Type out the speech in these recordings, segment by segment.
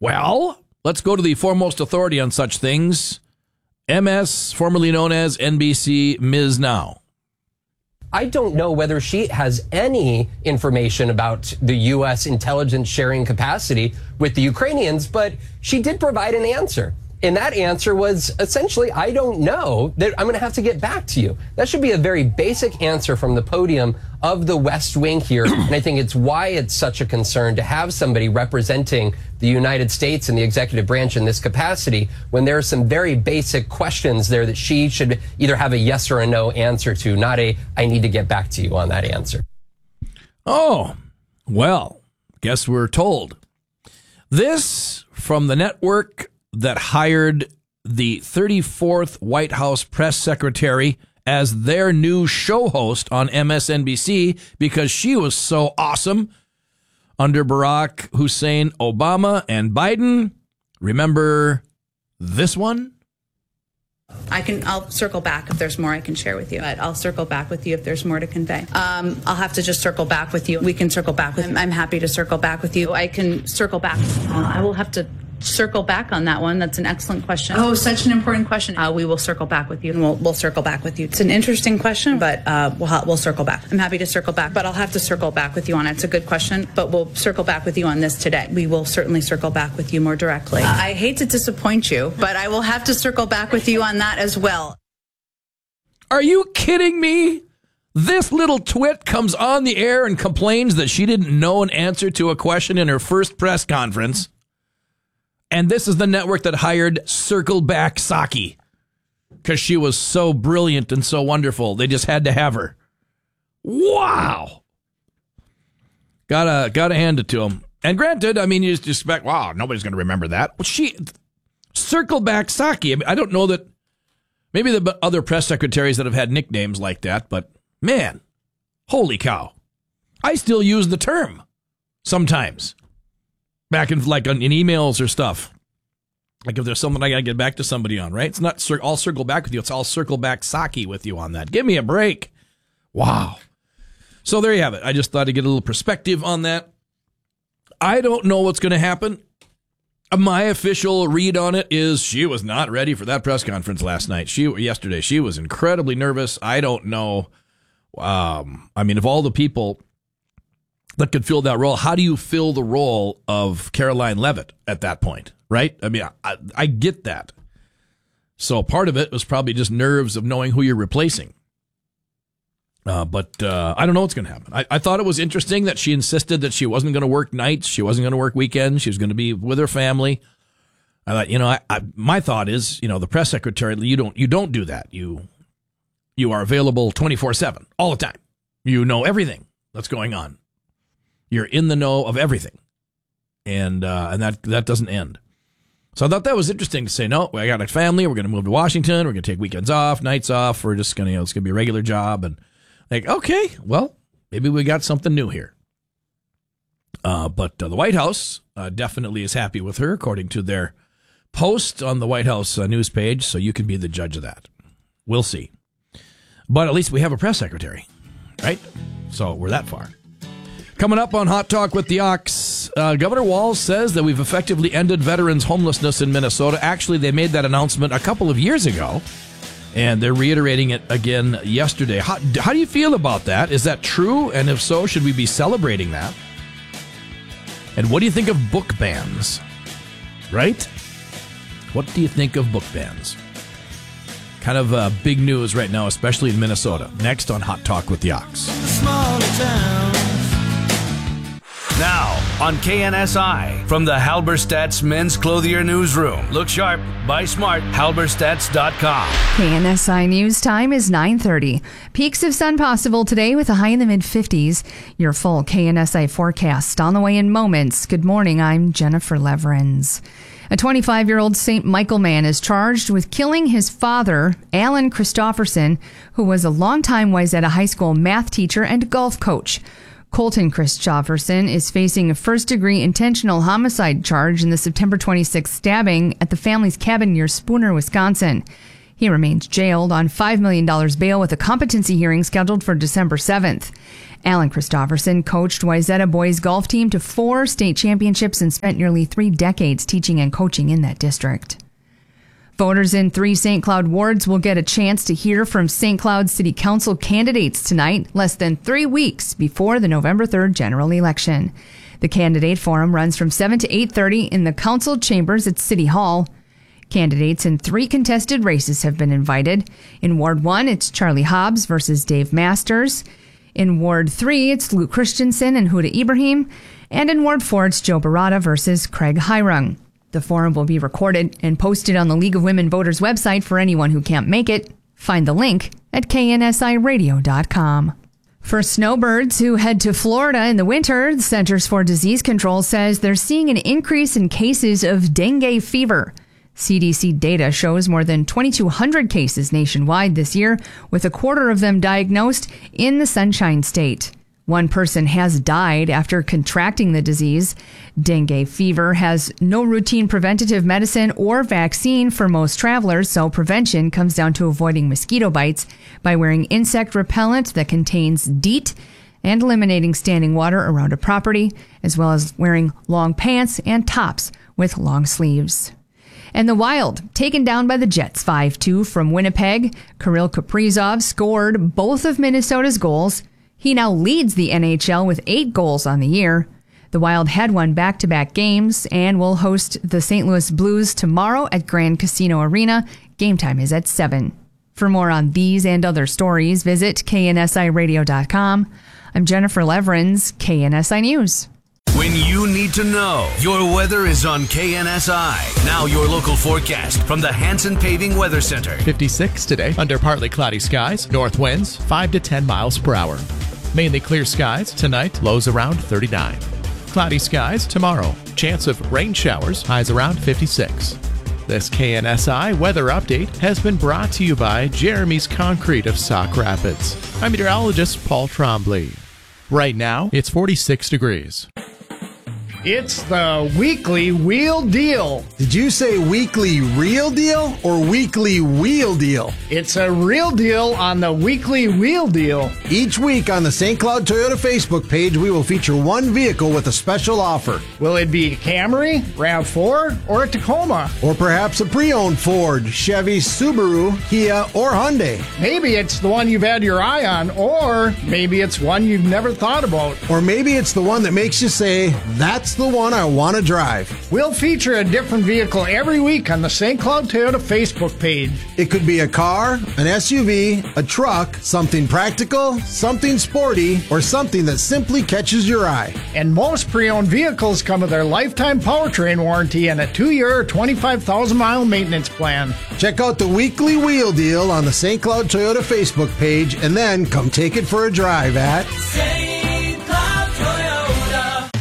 Well, let's go to the foremost authority on such things. MS, formerly known as NBC, Ms. Now. I don't know whether she has any information about the U.S. intelligence sharing capacity with the Ukrainians, but she did provide an answer. And that answer was essentially, I don't know, that I'm going to have to get back to you. That should be a very basic answer from the podium of the West Wing here. And I think it's why it's such a concern to have somebody representing the United States and the executive branch in this capacity when there are some very basic questions there that she should either have a yes or a no answer to, not a I need to get back to you on that answer. Oh, well, guess we're told. This from the network that hired the 34th White House press secretary as their new show host on MSNBC because she was so awesome under Barack Hussein Obama and Biden. Remember this one? I'll circle back if there's more I can share with you. But I'll circle back with you if there's more to convey. I'll have to just circle back with you. We can circle back with. I'm happy to circle back with you. I can circle back. I will have to circle back on that one. That's an excellent question. Oh, such an important question. We will circle back with you, and we'll circle back with you. It's an interesting question, but we'll circle back. I'm happy to circle back, but I'll have to circle back with you on it. It's a good question, but we'll circle back with you on this today. We will certainly circle back with you more directly. I hate to disappoint you, but I will have to circle back with you on that as well. Are you kidding me? This little twit comes on the air and complains that she didn't know an answer to a question in her first press conference. And this is the network that hired Circleback Psaki because she was so brilliant and so wonderful. They just had to have her. Wow. Gotta hand it to them. And granted, I mean, you just expect, wow, nobody's going to remember that. Well, Circleback Psaki. I mean, I don't know that maybe the other press secretaries that have had nicknames like that, but man, holy cow. I still use the term sometimes. Back in emails or stuff. Like if there's something I got to get back to somebody on, right? It's not I'll circle back with you. It's I'll circle back Psaki with you on that. Give me a break. Wow. So there you have it. I just thought to get a little perspective on that. I don't know what's going to happen. My official read on it is she was not ready for that press conference yesterday. She was incredibly nervous. I don't know. I mean, of all the people that could fill that role, how do you fill the role of Caroline Leavitt at that point, right? I mean, I get that. So part of it was probably just nerves of knowing who you're replacing. But I don't know what's going to happen. I thought it was interesting that she insisted that she wasn't going to work nights. She wasn't going to work weekends. She was going to be with her family. I thought, my thought is, the press secretary, you don't do that. You are available 24/7 all the time. You know everything that's going on. You're in the know of everything, and that doesn't end. So I thought that was interesting to say, no, I got a family. We're going to move to Washington. We're going to take weekends off, nights off. We're just going to, it's going to be a regular job. And like, okay, well, maybe we got something new here. But the White House definitely is happy with her, according to their post on the White House news page. So you can be the judge of that. We'll see. But at least we have a press secretary, right? So we're that far. Coming up on Hot Talk with the Ox, Governor Walz says that we've effectively ended veterans' homelessness in Minnesota. Actually, they made that announcement a couple of years ago, and they're reiterating it again yesterday. How do you feel about that? Is that true? And if so, should we be celebrating that? And what do you think of book bans? Right? What do you think of book bans? Kind of big news right now, especially in Minnesota. Next on Hot Talk with the Ox. Now on KNSI from the Halberstadt's Men's Clothier Newsroom. Look sharp, buy smart, halberstadts.com. KNSI News Time is 9:30. Peaks of sun possible today with a high in the mid-50s. Your full KNSI forecast on the way in moments. Good morning, I'm Jennifer Leverins. A 25-year-old St. Michael man is charged with killing his father, Alan Christofferson, who was a longtime Wayzata High School math teacher and golf coach. Colton Christofferson is facing a first-degree intentional homicide charge in the September 26th stabbing at the family's cabin near Spooner, Wisconsin. He remains jailed on $5 million bail with a competency hearing scheduled for December 7th. Alan Christofferson coached Wayzata boys golf team to 4 state championships and spent nearly 3 decades teaching and coaching in that district. Voters in 3 St. Cloud wards will get a chance to hear from St. Cloud City Council candidates tonight, less than 3 weeks before the November 3rd general election. The candidate forum runs from 7 to 8:30 in the council chambers at City Hall. Candidates in 3 contested races have been invited. In Ward 1, it's Charlie Hobbs versus Dave Masters. In Ward 3, it's Luke Christensen and Huda Ibrahim. And in Ward 4, it's Joe Barata versus Craig Hirung. The forum will be recorded and posted on the League of Women Voters website for anyone who can't make it. Find the link at KNSIRadio.com. For snowbirds who head to Florida in the winter, the Centers for Disease Control says they're seeing an increase in cases of dengue fever. CDC data shows more than 2,200 cases nationwide this year, with a quarter of them diagnosed in the Sunshine State. 1 person has died after contracting the disease. Dengue fever has no routine preventative medicine or vaccine for most travelers, so prevention comes down to avoiding mosquito bites by wearing insect repellent that contains DEET and eliminating standing water around a property, as well as wearing long pants and tops with long sleeves. And the Wild, taken down by the Jets 5-2 from Winnipeg. Kirill Kaprizov scored both of Minnesota's goals. He now leads the NHL with 8 goals on the year. The Wild had won back-to-back games and will host the St. Louis Blues tomorrow at Grand Casino Arena. Game time is at 7. For more on these and other stories, visit KNSIRadio.com. I'm Jennifer Leverins, KNSI News. When you need to know, your weather is on KNSI. Now your local forecast from the Hanson Paving Weather Center. 56 today, under partly cloudy skies, north winds 5 to 10 miles per hour. Mainly clear skies tonight, lows around 39. Cloudy skies tomorrow, chance of rain showers, highs around 56. This KNSI weather update has been brought to you by Jeremy's Concrete of Sauk Rapids. I'm meteorologist Paul Trombley. Right now, it's 46 degrees. It's the Weekly Wheel Deal. Did you say weekly real deal or weekly wheel deal? It's a real deal on the Weekly Wheel Deal. Each week on the St. Cloud Toyota Facebook page, we will feature one vehicle with a special offer. Will it be a Camry, RAV4, or a Tacoma? Or perhaps a pre-owned Ford, Chevy, Subaru, Kia, or Hyundai. Maybe it's the one you've had your eye on, or maybe it's one you've never thought about. Or maybe it's the one that makes you say, that's the one I want to drive. We'll feature a different vehicle every week on the St. Cloud Toyota Facebook page. It could be a car, an SUV, a truck, something practical, something sporty, or something that simply catches your eye. And most pre-owned vehicles come with their lifetime powertrain warranty and a 2-year, 25,000-mile maintenance plan. Check out the Weekly Wheel Deal on the St. Cloud Toyota Facebook page and then come take it for a drive at St. Cloud Toyota.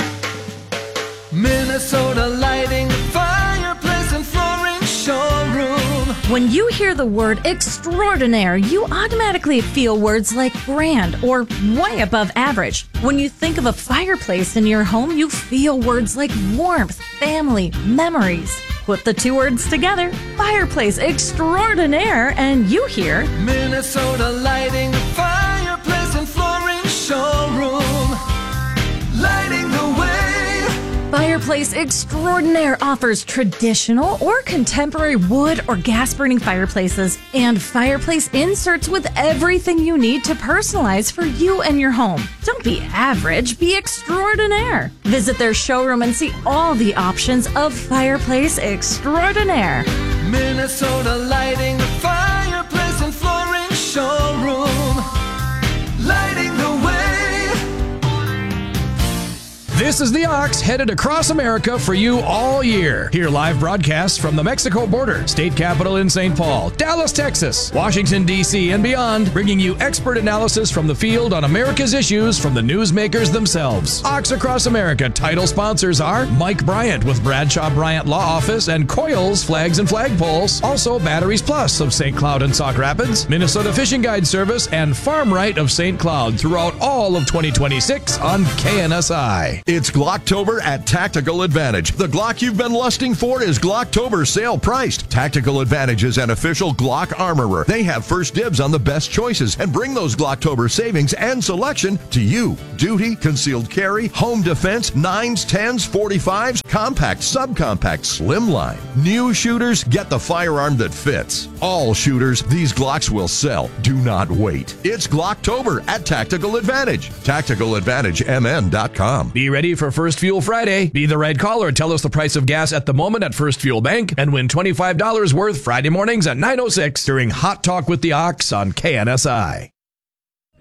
Minnesota Lighting, fireplace and flooring showroom. When you hear the word extraordinaire, you automatically feel words like grand or way above average. When you think of a fireplace in your home, you feel words like warmth, family, memories. Put the 2 words together, fireplace extraordinaire, and you hear Minnesota Lighting, fireplace and flooring showroom. Lighting the way. Fireplace Extraordinaire offers traditional or contemporary wood or gas-burning fireplaces and fireplace inserts with everything you need to personalize for you and your home. Don't be average, be extraordinaire. Visit their showroom and see all the options of Fireplace Extraordinaire. Minnesota Lighting, fireplace and flooring showroom. Lighting the way. This is the Ox headed across America for you all year. Hear live broadcasts from the Mexico border, state capital in St. Paul, Dallas, Texas, Washington, D.C., and beyond, bringing you expert analysis from the field on America's issues from the newsmakers themselves. Ox Across America title sponsors are Mike Bryant with Bradshaw Bryant Law Office and Coils Flags and Flagpoles. Also Batteries Plus of St. Cloud and Sauk Rapids, Minnesota Fishing Guide Service, and Farm Right of St. Cloud throughout all of 2026 on KNSI. It's Glocktober at Tactical Advantage. The Glock you've been lusting for is Glocktober sale priced. Tactical Advantage is an official Glock armorer. They have first dibs on the best choices and bring those Glocktober savings and selection to you. Duty, concealed carry, home defense, 9s, 10s, 45s, compact, subcompact, slimline. New shooters get the firearm that fits. All shooters, these Glocks will sell. Do not wait. It's Glocktober at Tactical Advantage. TacticalAdvantageMN.com. Be ready for First Fuel Friday. Be the right caller. Tell us the price of gas at the moment at First Fuel Bank and win $25 worth Friday mornings at 9:06 during Hot Talk with the Ox on KNSI.